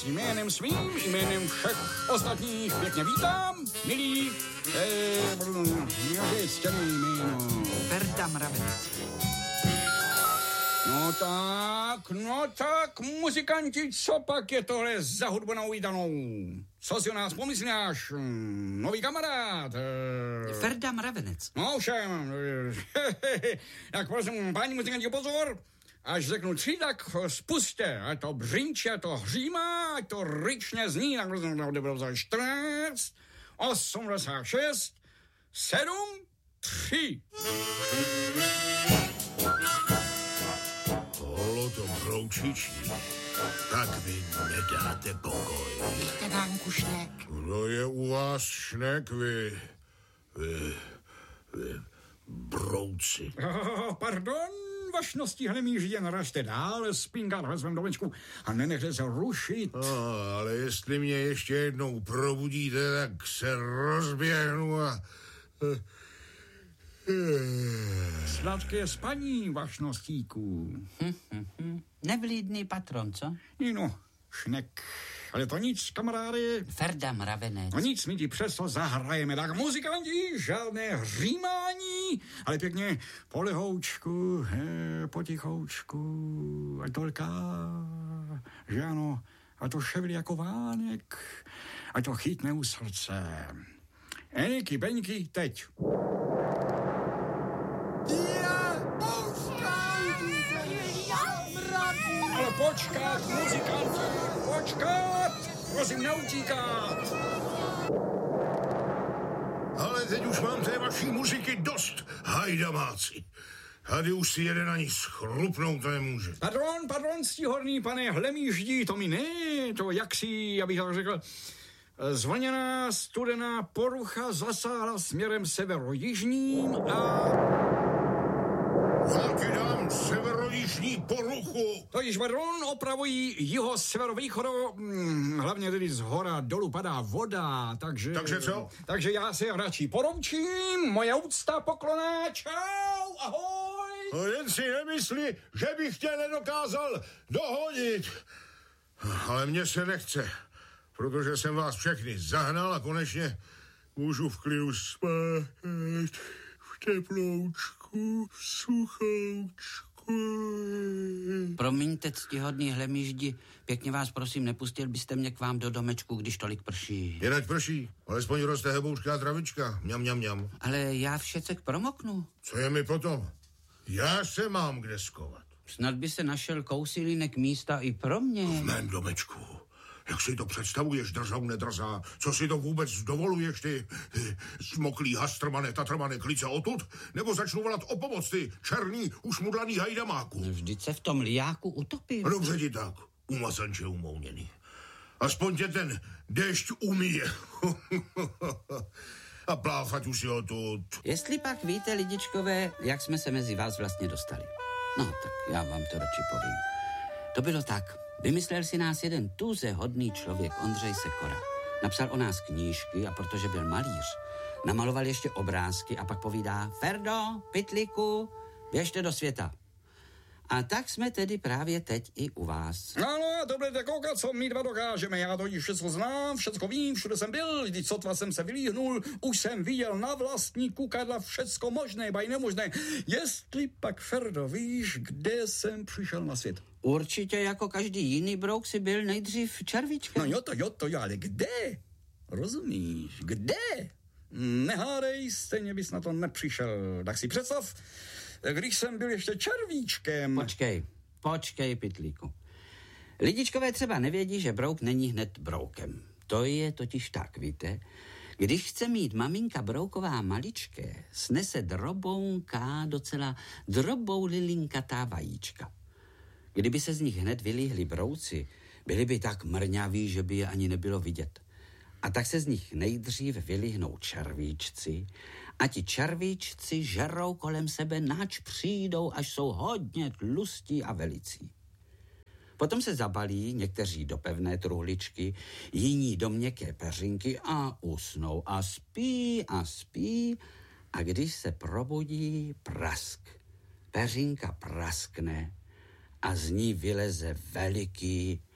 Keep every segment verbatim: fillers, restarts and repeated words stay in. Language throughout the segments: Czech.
Jménem svým, jménem všech ostatních pěkně vítám, milí, eh, nějaké ctěný jméno. Ferda Mravenec. No tak, no tak, muzikanti, co pak je tohle za hudbu na uvítanou? Co si o nás pomysláš? Nový kamarád? Eh... Ferda Mravenec. No všem, tak prosím, páni muzikanti, pozor. Až řeknu tři, tak spuste, ať to břinčí, ať to hřímá, ať to ryčně zní, tak rozhodně čtrnáct, osmdesát šest, sedm, tři. Holo to broučičí, tak vy nedáte pokoj. Víte, Vánku, Šnek? Kdo je u vás Šnek, vy, vy, vy brouci? Oh, pardon, vašnosti hlemíži, jen ražte dál, spinkat ve svém domečku a nenechte se rušit. No, ale jestli mě ještě jednou probudíte, tak se rozběhnu a... Sladké spaní, vašnostíku. Hm, hm, hm. Nevlídný patron, co? No, Šnek. Ale to nic, kamarády. Ferda Mravenec. No nic, my ti přesto zahrajeme. Tak muzikanti, žádné hřímání, ale pěkně polehoučku, he, potichoučku, ať to lká, že ano, a to ševlí jako vánek, ať to chytne u srdce. Eniky, beňky, teď. Ale počkat, muzikanti, počkat, prosím, neutíkat. Ale teď už mám té vaší muziky dost, hajdamáci. Tady už si jeden ani schrupnout nemůže. Pardon, pardon, ctihodný pane Hlemíždí, to mi ne, to jaksi, abych tak řekl, zvlněná studená porucha zasáhla směrem severo-jižním a... Já ti dám severojižní poruchu. To již, pardon, opravují jiho severovýchodu, hm, hlavně tedy z hora dolů padá voda, takže... Takže co? Takže já se radši poroučím, moje úcta, poklona, čau, ahoj. No jen si nemysli, že bych tě nedokázal dohodit. Ale mně se nechce, protože jsem vás všechny zahnal a konečně můžu v klidu spát v teploučku, v suchoučku. Promiňte, ctihodný Hlemíždi, pěkně vás prosím, nepustil byste mě k vám do domečku, když tolik prší. Jenať prší, alespoň roste heboučká travička, mňam, mňam, mňam. Ale já všecek promoknu. Co je mi potom? Já se mám kde skovat. Snad by se našel kousilínek místa i pro mě. V mém domečku. Jak si to představuješ, drzou nedrzá? Co si to vůbec dovoluješ, ty, ty smoklý hastrmane, tatrmane, klice odtud? Nebo začnu volat o pomoc, ty černý, ušmudlaný hajdamáku? Vždyť se v tom liáku utopil. Dobře ti tak, umazanče umouněný. Aspoň tě ten déšť umíje. A pláfať už si odtud. Jestli pak víte, lidičkové, jak jsme se mezi vás vlastně dostali. No, tak já vám to radši povím. To bylo tak. Vymyslel si nás jeden tuze hodný člověk, Ondřej Sekora. Napsal o nás knížky a protože byl malíř, namaloval ještě obrázky a pak povídá: Ferdo, pytlíku, běžte do světa. A tak jsme tedy právě teď i u vás. Ano, to budete koukat, co my dva dokážeme. Já to již všechno znám, všechno vím, všude jsem byl, když sotva jsem se vylíhnul, už jsem viděl na vlastní kukadla všecko možné, baj nemožné. Jestli pak, Ferdo, víš, kde jsem přišel na svět? Určitě jako každý jiný brouk si byl nejdřív červíčkem. No jo to, jo to, jo, ale kde? Rozumíš, kde? Nehádej, stejně bys na to nepřišel. Tak si představ, když jsem byl ještě červíčkem. Počkej, počkej, pytlíku. Lidičkové třeba nevědí, že brouk není hned broukem. To je totiž tak, víte. Když chce mít maminka brouková maličké, snese drobounká, docela drobou lilinkatá vajíčka. Kdyby se z nich hned vylíhli brouci, byli by tak mrňaví, že by je ani nebylo vidět. A tak se z nich nejdřív vylihnou červíčci a ti červíčci žerou kolem sebe, nač přijdou, až jsou hodně tlustí a velicí. Potom se zabalí někteří do pevné truhličky, jiní do měkké peřinky a usnou a spí a spí a když se probudí, prask. Peřinka praskne a z ní vyleze veliký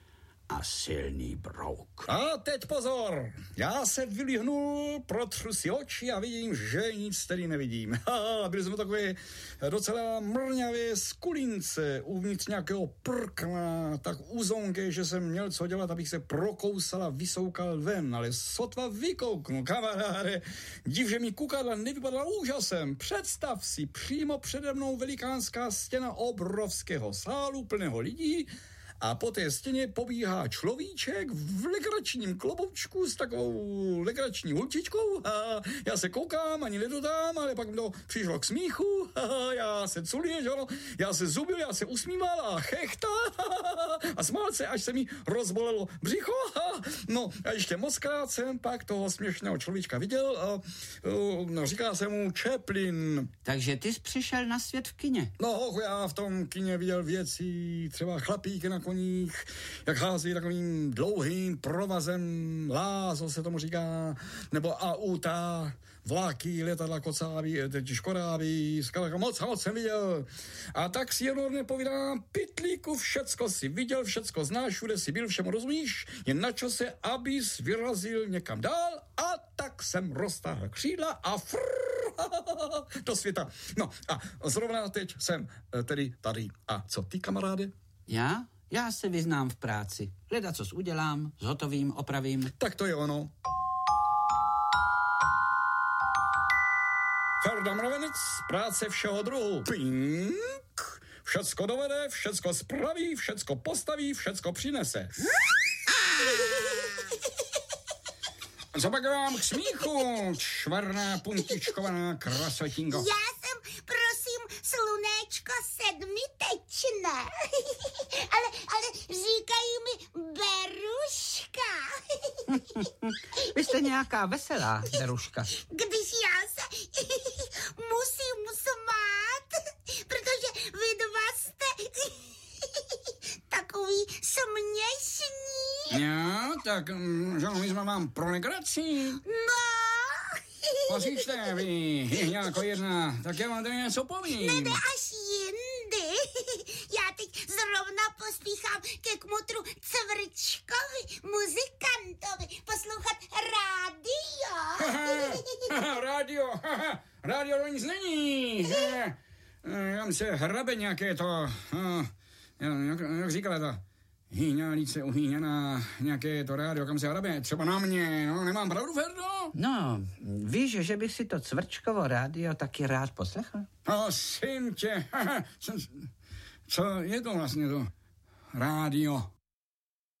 a silný brouk. A teď pozor, já se vylíhnul, protřu si oči a vidím, že nic tedy nevidím. Ha, byli jsme takové docela mrňavé skulince uvnitř nějakého prkna, tak uzonké, že jsem měl co dělat, abych se prokousal a vysoukal ven, ale sotva vykouknu, kamaráde. Div, že mi kukadla nevypadala úžasem. Představ si, přímo přede mnou velikánská stěna obrovského sálu plného lidí, a po té stěně pobíhá človíček v legračním kloboučku s takovou legrační hulčičkou. A já se koukám, ani nedodám, ale pak to přišlo k smíchu. A já se culil, že ano? Já se zubil, já se usmíval a chechta. A smál se, až se mi rozbolelo břicho. No a ještě mockrát jsem pak toho směšného človíčka viděl a no, říká se mu Chaplin. Takže ty jsi přišel na svět v kině. No, já v tom kině viděl věci, třeba chlapíky na koních, jak hází takovým dlouhým provazem, lázo se tomu říká, nebo auta, vláky, letadla, kocáví, teď škodáví, zkrátka moc, moc jsem viděl. A tak si jenom nepovídám, pytlíku, všecko si viděl, všecko znáš, všude si byl, všemu rozumíš, je na čase, abys vyrazil někam dál, a tak jsem roztáhl křídla a frrr, do světa. No a zrovna teď jsem tedy tady. A co ty, kamaráde? Já? Já se vyznám v práci. Ledacos udělám, zhotovím, opravím. Tak to je ono. Ferda Mravenec, práce všeho druhu. Pink. Všecko dovede, všecko spraví, všecko postaví, všecko přinese. Co pak vám k smíchu, čvarná puntičkovaná krasotingo? Já jsem, prosím, slunéčko sedmitečné. ale, ale říkají mi Beruška. Vy jste nějaká veselá, Beruška. Když já se musím smát, protože vy dva jste takový směšní. Jo, tak, že my jsme vám pro legraci. No. Poslyšte, vy, jako jedna, tak já vám tady něco povím. Nejde až jindy. Já teď zrovna pospíchám ke kmotru Cvrčkovi, muzikantovi, poslouchat rádio. Rádio, rádio to nic není. Tam se hrabe nějaké to, jak, jak říkala to, hýňálice uhýňaná, nějaké to rádio, kam se hrabe, třeba na mě, no, nemám pravdu, Ferdo? No, víš, že bych si to Cvrčkovo rádio taky rád poslechl? Prosím tě, co, co je to vlastně to rádio?